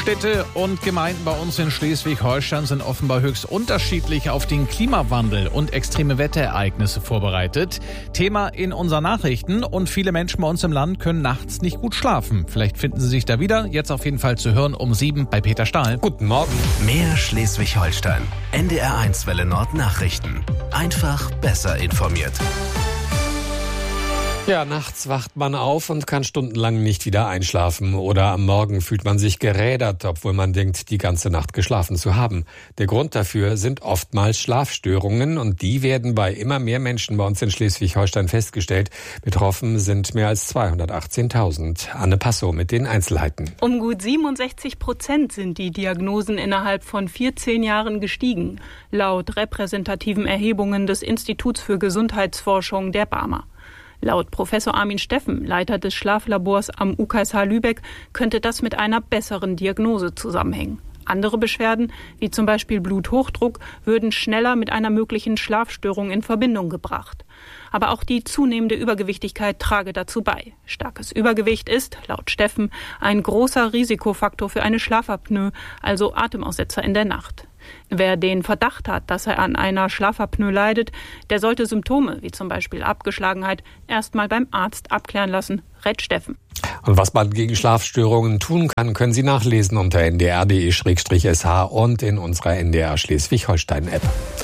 Städte und Gemeinden bei uns in Schleswig-Holstein sind offenbar höchst unterschiedlich auf den Klimawandel und extreme Wetterereignisse vorbereitet. Thema in unseren Nachrichten, und viele Menschen bei uns im Land können nachts nicht gut schlafen. Vielleicht finden Sie sich da wieder. Jetzt auf jeden Fall zu hören um 7 bei Peter Stahl. Guten Morgen. Mehr Schleswig-Holstein. NDR1 Welle Nord Nachrichten. Einfach besser informiert. Ja, nachts wacht man auf und kann stundenlang nicht wieder einschlafen. Oder am Morgen fühlt man sich gerädert, obwohl man denkt, die ganze Nacht geschlafen zu haben. Der Grund dafür sind oftmals Schlafstörungen, und die werden bei immer mehr Menschen bei uns in Schleswig-Holstein festgestellt. Betroffen sind mehr als 218.000. Anne Passow mit den Einzelheiten. Um gut 67% sind die Diagnosen innerhalb von 14 Jahren gestiegen, laut repräsentativen Erhebungen des Instituts für Gesundheitsforschung der BARMER. Laut Professor Armin Steffen, Leiter des Schlaflabors am UKSH Lübeck, könnte das mit einer besseren Diagnose zusammenhängen. Andere Beschwerden, wie zum Beispiel Bluthochdruck, würden schneller mit einer möglichen Schlafstörung in Verbindung gebracht. Aber auch die zunehmende Übergewichtigkeit trage dazu bei. Starkes Übergewicht ist, laut Steffen, ein großer Risikofaktor für eine Schlafapnoe, also Atemaussetzer in der Nacht. Wer den Verdacht hat, dass er an einer Schlafapnoe leidet, der sollte Symptome wie zum Beispiel Abgeschlagenheit erstmal beim Arzt abklären lassen, rät Steffen. Und was man gegen Schlafstörungen tun kann, können Sie nachlesen unter ndr.de/sh und in unserer NDR Schleswig-Holstein-App.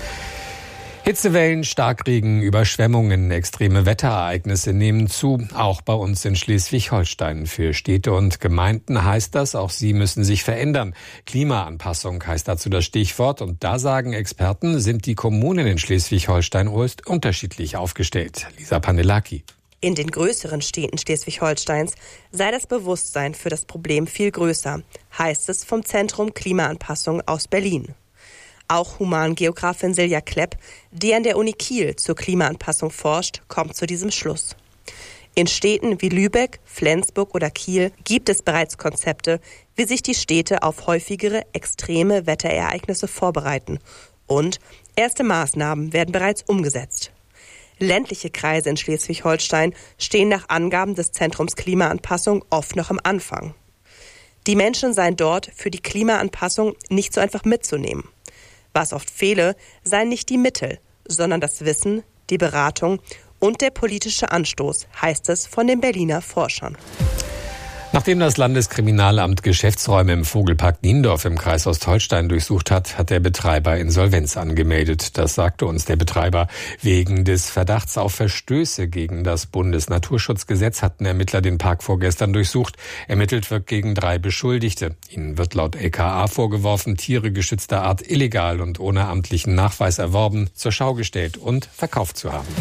Hitzewellen, Starkregen, Überschwemmungen, extreme Wetterereignisse nehmen zu, auch bei uns in Schleswig-Holstein. Für Städte und Gemeinden heißt das, auch sie müssen sich verändern. Klimaanpassung heißt dazu das Stichwort, und da sagen Experten, sind die Kommunen in Schleswig-Holstein unterschiedlich aufgestellt. Lisa Panelaki. In den größeren Städten Schleswig-Holsteins sei das Bewusstsein für das Problem viel größer, heißt es vom Zentrum Klimaanpassung aus Berlin. Auch Humangeografin Silja Klepp, die an der Uni Kiel zur Klimaanpassung forscht, kommt zu diesem Schluss. In Städten wie Lübeck, Flensburg oder Kiel gibt es bereits Konzepte, wie sich die Städte auf häufigere extreme Wetterereignisse vorbereiten. Und erste Maßnahmen werden bereits umgesetzt. Ländliche Kreise in Schleswig-Holstein stehen nach Angaben des Zentrums Klimaanpassung oft noch am Anfang. Die Menschen seien dort für die Klimaanpassung nicht so einfach mitzunehmen. Was oft fehle, seien nicht die Mittel, sondern das Wissen, die Beratung und der politische Anstoß, heißt es von den Berliner Forschern. Nachdem das Landeskriminalamt Geschäftsräume im Vogelpark Niendorf im Kreis Ostholstein durchsucht hat, hat der Betreiber Insolvenz angemeldet. Das sagte uns der Betreiber. Wegen des Verdachts auf Verstöße gegen das Bundesnaturschutzgesetz hatten Ermittler den Park vorgestern durchsucht. Ermittelt wird gegen 3 Beschuldigte. Ihnen wird laut LKA vorgeworfen, Tiere geschützter Art illegal und ohne amtlichen Nachweis erworben, zur Schau gestellt und verkauft zu haben.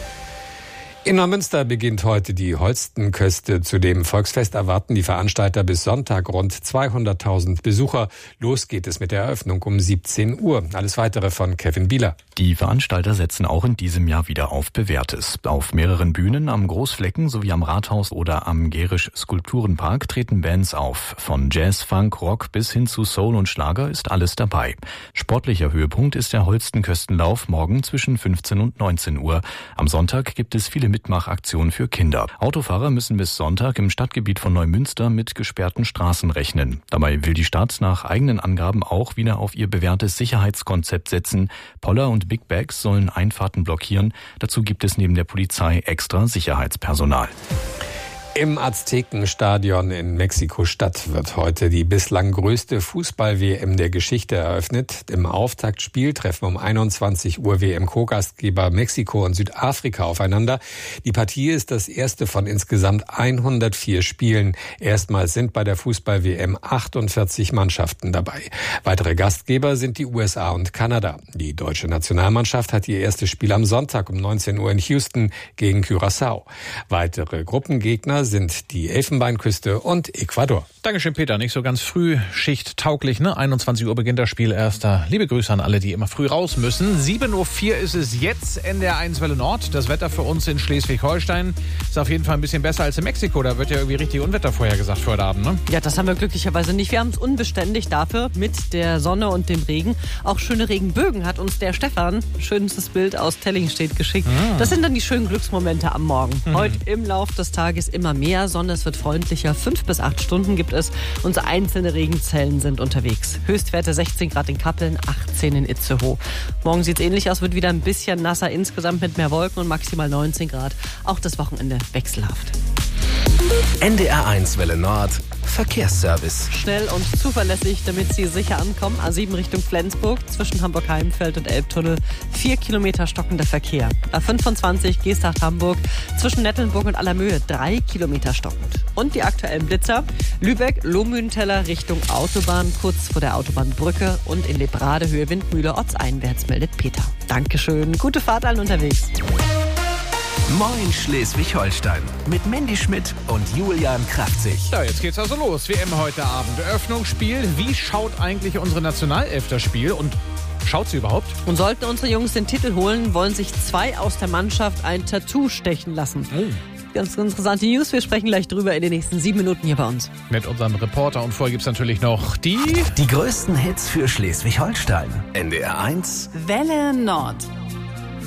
In Neumünster beginnt heute die Holstenköste. Zu dem Volksfest erwarten die Veranstalter bis Sonntag rund 200.000 Besucher. Los geht es mit der Eröffnung um 17 Uhr. Alles Weitere von Kevin Bieler. Die Veranstalter setzen auch in diesem Jahr wieder auf Bewährtes. Auf mehreren Bühnen, am Großflecken sowie am Rathaus oder am Gerisch-Skulpturenpark treten Bands auf. Von Jazz, Funk, Rock bis hin zu Soul und Schlager ist alles dabei. Sportlicher Höhepunkt ist der Holstenköstenlauf morgen zwischen 15 und 19 Uhr. Am Sonntag gibt es viele Mitmachaktionen für Kinder. Autofahrer müssen bis Sonntag im Stadtgebiet von Neumünster mit gesperrten Straßen rechnen. Dabei will die Stadt nach eigenen Angaben auch wieder auf ihr bewährtes Sicherheitskonzept setzen. Poller und Big Bags sollen Einfahrten blockieren. Dazu gibt es neben der Polizei extra Sicherheitspersonal. Im Aztekenstadion in Mexiko-Stadt wird heute die bislang größte Fußball-WM der Geschichte eröffnet. Im Auftaktspiel treffen um 21 Uhr WM-Co-Gastgeber Mexiko und Südafrika aufeinander. Die Partie ist das erste von insgesamt 104 Spielen. Erstmals sind bei der Fußball-WM 48 Mannschaften dabei. Weitere Gastgeber sind die USA und Kanada. Die deutsche Nationalmannschaft hat ihr erstes Spiel am Sonntag um 19 Uhr in Houston gegen Curaçao. Weitere Gruppengegner sind die Elfenbeinküste und Ecuador. Dankeschön, Peter. Nicht so ganz früh schichttauglich, ne? 21 Uhr beginnt das Spiel erst. Liebe Grüße an alle, die immer früh raus müssen. 7.04 Uhr ist es jetzt, NDR1 Welle Nord. Das Wetter für uns in Schleswig-Holstein ist auf jeden Fall ein bisschen besser als in Mexiko. Da wird ja irgendwie richtig Unwetter vorhergesagt für heute Abend, ne? Ja, das haben wir glücklicherweise nicht. Wir haben es unbeständig dafür mit der Sonne und dem Regen. Auch schöne Regenbögen hat uns der Stefan, schönstes Bild aus Tellingstedt, geschickt. Das sind dann die schönen Glücksmomente am Morgen. Heute im Lauf des Tages immer immer mehr Sonne, es wird freundlicher. 5 bis 8 Stunden gibt es und so einzelne Regenzellen sind unterwegs. Höchstwerte 16 Grad in Kappeln, 18 in Itzehoe. Morgen sieht es ähnlich aus, wird wieder ein bisschen nasser, insgesamt mit mehr Wolken und maximal 19 Grad. Auch das Wochenende wechselhaft. NDR1 Welle Nord Verkehrsservice. Schnell und zuverlässig, damit Sie sicher ankommen. A7 Richtung Flensburg, zwischen Hamburg-Heimfeld und Elbtunnel. 4 Kilometer stockender Verkehr. A25 Geesthacht-Hamburg, zwischen Nettelnburg und Allermöhe. 3 Kilometer stockend. Und die aktuellen Blitzer. Lübeck, Lohmühlenteller Richtung Autobahn, kurz vor der Autobahnbrücke. Und in Lebrade, Höhe Windmühle, ortseinwärts meldet Peter. Dankeschön. Gute Fahrt allen unterwegs. Moin Schleswig-Holstein mit Mandy Schmidt und Julian Kraftzig. So, jetzt geht's also los. WM heute Abend. Eröffnungsspiel. Wie schaut eigentlich unsere Nationalelf das Spiel? Und schaut sie überhaupt? Und sollten unsere Jungs den Titel holen, wollen sich 2 aus der Mannschaft ein Tattoo stechen lassen. Ganz interessante News. Wir sprechen gleich drüber in den nächsten 7 Minuten hier bei uns. Mit unserem Reporter. Und vorher gibt's natürlich noch die größten Hits für Schleswig-Holstein. NDR1 Welle Nord.